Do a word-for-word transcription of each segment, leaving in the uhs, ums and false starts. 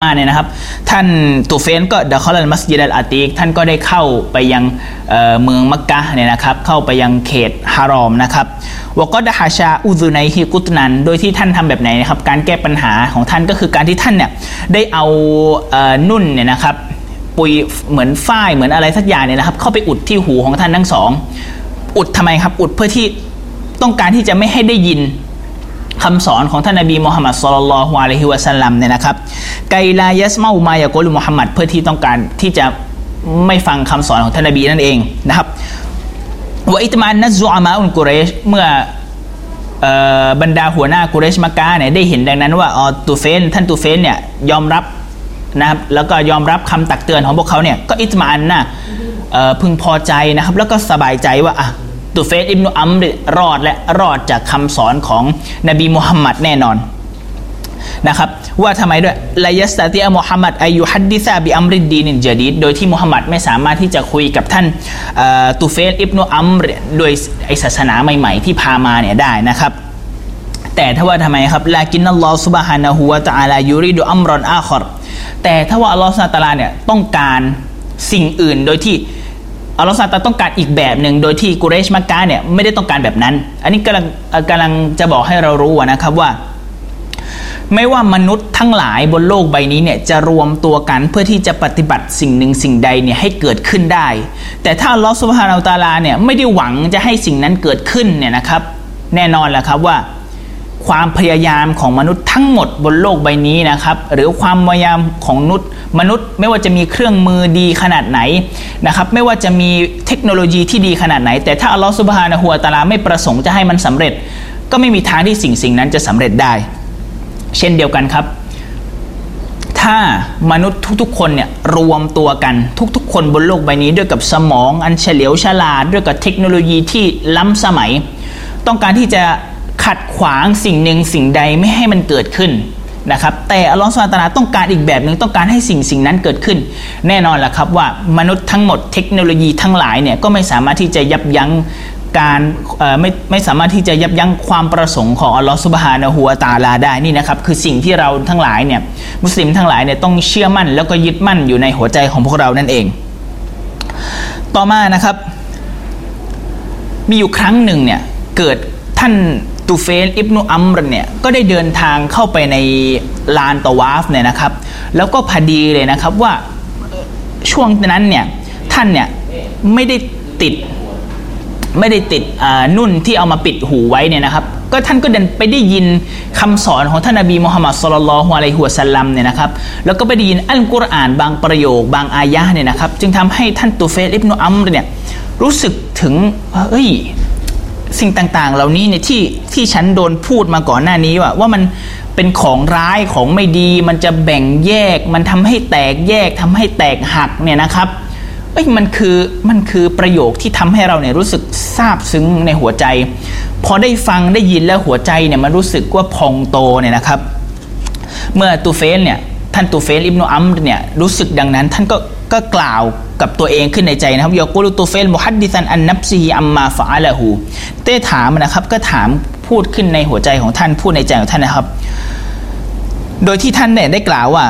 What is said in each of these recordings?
เนี่ยนะครับท่านตูเฟนก็ดะคอลัลมัสยิดอัลอาตีกท่านก็ได้เข้าไปยัง เ, เมืองมักกะฮ์เนี่ยนะครับเข้าไปยังเขตฮารอมนะครับวะกอดะฮะชาอุซุนัยฮิกุตนันโดยที่ท่านทำแบบไหนนะครับการแก้ปัญหาของท่านก็คือการที่ท่านเนี่ยได้เอาเอ่อนุ่นเนี่ยนะครับปุยเหมือนฝ้ายเหมือนอะไรสักอย่างเนี่ยนะครับเข้าไปอุดที่หูของท่านทั้งสองอุดทำไมครับอุดเพื่อที่ต้องการที่จะไม่ให้ได้ยินคำสอนของท่านนบีมุฮัมมัดศ็อลลัลลอฮุอะลัยฮิวะซัลลัมเนี่ยนะครับไกลายัสมาอุมายะกุลมุฮัมมัดเพื่อที่ต้องการที่จะไม่ฟังคำสอนของท่านนบีนั่นเองนะครับวะอิตมานนัซซุอะมาอุนกุเรชเมื่อบรรดาหัวหน้ากุเรชมักกะฮ์เนี่ยได้เห็นดังนั้นว่าอ๋อตูเฟนท่านตูเฟนเนี่ยยอมรับนะครับแล้วก็ยอมรับคำตักเตือนของพวกเขาเนี่ยก็อิตมานนะพึงพอใจนะครับแล้วก็สบายใจว่าอ่ะตูเฟนอิบนุอัมรรอดและรอดจากคำสอนของนบีมุฮัมมัดแน่นอนนะครับว่าทำไมด้วยลายัสตาติอะมุฮัมมัดอายุฮัดดิซาบิอัมริดดีนินญะดีดโดยที่มุฮัมมัดไม่สามารถที่จะคุยกับท่านตูเฟนอิบนุอัมรโดยไอศาสนาใหม่ๆที่พามาเนี่ยได้นะครับแต่ถ้าว่าทำไมครับลากินนัลลอฮฺซุบฮานะฮูวะตะอาลายูริดุอัมรอนอาคอรแต่ถ้าว่าอัลลอฮฺซุบฮานะฮูวะตะอาลาเนี่ยต้องการสิ่งอื่นโดยที่อัลลอฮฺซุบฮานะฮูวะตะอาลาต้องการอีกแบบหนึ่งโดยที่กุเรชมักกะฮ์เนี่ยไม่ได้ต้องการแบบนั้นอันนี้กำลังกำลังจะบอกให้เรารู้นะครับว่าไม่ว่ามนุษย์ทั้งหลายบนโลกใบนี้เนี่ยจะรวมตัวกันเพื่อที่จะปฏิบัติสิ่งหนึ่งสิ่งใดเนี่ยให้เกิดขึ้นได้แต่ถ้าอัลลอฮฺซุบฮานะฮูวะตะอาลาเนี่ยไม่ได้หวังจะให้สิ่งนั้นเกิดขึ้นเนี่ยนะครับแน่นอนแหละครับว่าความพยายามของมนุษย์ทั้งหมดบนโลกใบนี้นะครับหรือความพยายามของมนุษย์มนุษย์ไม่ว่าจะมีเครื่องมือดีขนาดไหนนะครับไม่ว่าจะมีเทคโนโลยีที่ดีขนาดไหนแต่ถ้าอัลลอฮฺซุบฮานะฮูวะตะอาลาไม่ประสงค์จะให้มันสำเร็จก็ไม่มีทางที่สิ่งสิ่งนั้นจะสำเร็จได้เช่นเดียวกันครับถ้ามนุษย์ทุกๆคนเนี่ยรวมตัวกันทุกๆคนบนโลกใบนี้ด้วยกับสมองอันเฉลียวฉลาดด้วยกับเทคโนโลยีที่ล้ำสมัยต้องการที่จะขัดขวางสิ่งหนึ่งสิ่งใดไม่ให้มันเกิดขึ้นนะครับแต่อัลลอฮฺซุบฮานะฮูวะตะอาลาต้องการอีกแบบหนึ่งต้องการให้สิ่งสิ่งนั้นเกิดขึ้นแน่นอนแหละครับว่ามนุษย์ทั้งหมดเทคโนโลยีทั้งหลายเนี่ยก็ไม่สามารถที่จะยับยั้งการไม่ไม่สามารถที่จะยับยั้งความประสงค์ของอัลลอฮฺซุบฮานะฮูวะตะอาลาได้นี่นะครับคือสิ่งที่เราทั้งหลายเนี่ยมุสลิมทั้งหลายเนี่ยต้องเชื่อมั่นแล้วก็ยึดมั่นอยู่ในหัวใจของพวกเรานั่นเองต่อมานะครับมีอยู่ครั้งหนึ่งเนี่ยเกิดท่านตูเฟนอิบนุอัมรเนี่ยก็ได้เดินทางเข้าไปในลานตะวาฟเนี่ยนะครับแล้วก็พอดีเลยนะครับว่าช่วงนั้นเนี่ยท่านเนี่ยไม่ได้ติดไม่ได้ติดนุ่นที่เอามาปิดหูไว้เนี่ยนะครับก็ท่านก็เดินไปได้ยินคำสอนของท่านนบีมุฮัมมัดศ็อลลัลลอฮุอะลัยฮิวะซัลลัมเนี่ยนะครับแล้วก็ไปได้ยินอัลกุรอานบางประโยคบางอายะห์เนี่ยนะครับจึงทำให้ท่านตูเฟนอิบนุอัมรเนี่ยรู้สึกถึงเอ้ยสิ่งต่างๆเหล่านี้เนี่ยที่ที่ฉันโดนพูดมาก่อนหน้านี้ว่าว่ามันเป็นของร้ายของไม่ดีมันจะแบ่งแยกมันทำให้แตกแยกทำให้แตกหักเนี่ยนะครับเอ้ยมันคือมันคือประโยคที่ทำให้เราเนี่ยรู้สึกซาบซึ้งในหัวใจพอได้ฟังได้ยินแล้วหัวใจเนี่ยมันรู้สึกว่าพองโตเนี่ยนะครับเมื่อตูเฟนเนี่ยท่านตูเฟนอิบนุอัมรเนี่ยรู้สึกดังนั้นท่านก็ก็กล่าวกับตัวเองขึ้นในใจนะครับยะกูลุตูเฟนมุฮัดดิซันอันนัฟซีฮิอัมมาฟะอะละฮูเต้ถามนะครับก็ถามพูดขึ้นในหัวใจของท่านพูดในใจของท่านนะครับโดยที่ท่านเนี่ยได้กล่าวว่า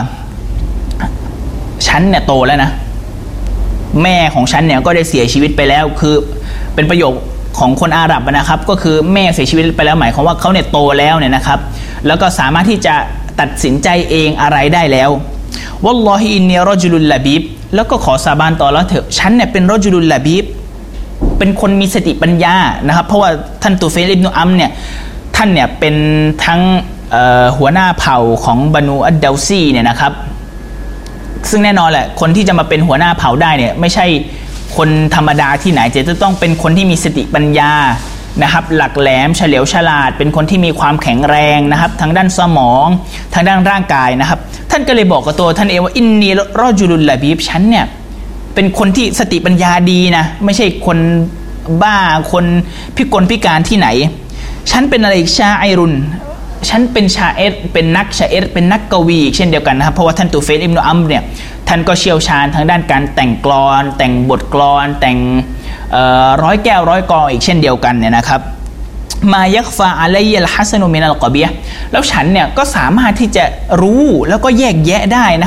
ฉันเนี่ยโตแล้วนะแม่ของฉันเนี่ยก็ได้เสียชีวิตไปแล้วคือเป็นประโยคของคนอาหรับนะครับก็คือแม่เสียชีวิตไปแล้วหมายความว่าเขาเนี่ยโตแล้วเนี่ยนะครับแล้วก็สามารถที่จะตัดสินใจเองอะไรได้แล้ววัลลอฮิอินนีรอจุลุลลาบีบแล้วก็ขอสาบานต่อแล้วเถอะฉันเนี่ยเป็นรอจุลุลลาบีบเป็นคนมีสติปัญญานะครับเพราะว่าท่านตูเฟลอิบนุอัมเนี่ยท่านเนี่ยเป็นทั้งหัวหน้าเผ่าของบานูอัดดาวซีเนี่ยนะครับซึ่งแน่นอนแหละคนที่จะมาเป็นหัวหน้าเผ่าได้เนี่ยไม่ใช่คนธรรมดาที่ไหนจะต้องเป็นคนที่มีสติปัญญานะครับหลักแหลมเฉลียวฉลาดเป็นคนที่มีความแข็งแรงนะครับทางด้านสมองทางด้านร่างกายนะครับท่านก็เลยบอกกับตัวท่านเองว่าอินนีรอจุลุลลาบีบฉันเนี่ยเป็นคนที่สติปัญญาดีนะไม่ใช่คนบ้าคนพิกลพิการที่ไหนฉันเป็นอะไรชาไอรุนฉันเป็นชาเอรเป็นนักชาเอรเป็นนักกวีเช่นเดียวกันนะครับเพราะว่าท่านตูเฟลอิบนุอัมรเนี่ยท่านก็เชี่ยวชาญทางด้านการแต่งกลอนแต่งบทกลอนแต่งร้อยแก้วร้อยกออีกเช่นเดียวกันเนี่ยนะครับมายักฟาอะลัยยัลฮัสนุมินัลกอบียะแล้วฉันเนี่ยก็สามารถที่จะรู้แล้วก็แยกแยะได้นะ